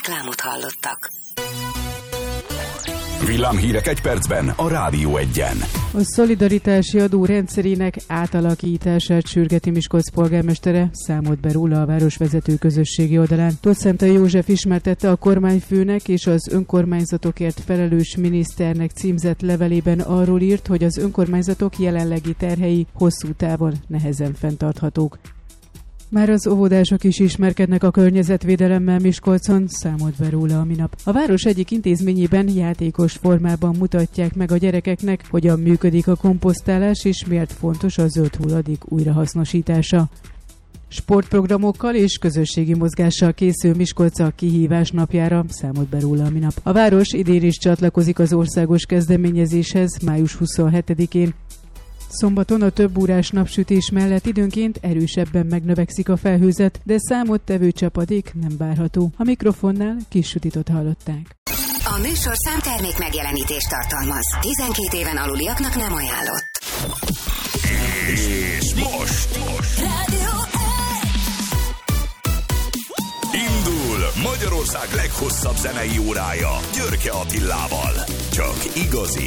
Reklámot hallottak. Villámhírek egy percben a Rádió Egyen. A szolidaritási adó rendszerének átalakítását sürgeti Miskolc polgármestere, számolt be róla a városvezető közösségi oldalán. Tóth Szentai József ismertette a kormányfőnek és az önkormányzatokért felelős miniszternek címzett levelében arról írt, hogy az önkormányzatok jelenlegi terhei hosszú távon nehezen fenntarthatók. Már az óvodások is ismerkednek a környezetvédelemmel Miskolcon, számolt be róla a minap. A város egyik intézményében játékos formában mutatják meg a gyerekeknek, hogyan működik a komposztálás és miért fontos a zöld hulladék újrahasznosítása. Sportprogramokkal és közösségi mozgással készül Miskolc a kihívás napjára, számolt be róla a minap. A város idén is csatlakozik az országos kezdeményezéshez május 27-én. Szombaton a több órás napsütés mellett időnként erősebben megnövekszik a felhőzet, de számottevő csapadék nem várható. A mikrofonnál Kis Sütitot hallották. A műsor számtermék megjelenítést tartalmaz. 12 éven aluliaknak nem ajánlott. És most Rádió indul Magyarország leghosszabb zenei órája Györke Attilával. Csak igazi